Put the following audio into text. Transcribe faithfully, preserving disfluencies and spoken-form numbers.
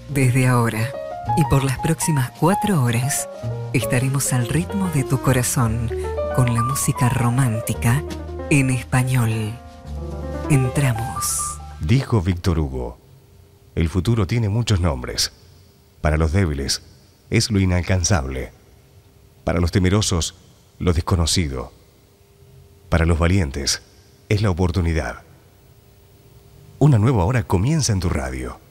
Desde ahora y por las próximas cuatro horas estaremos al ritmo de tu corazón con la música romántica en español. Entramos. Dijo Víctor Hugo: el futuro tiene muchos nombres. Para los débiles es lo inalcanzable. Para los temerosos, lo desconocido. Para los valientes es la oportunidad. Una nueva hora comienza en tu radio.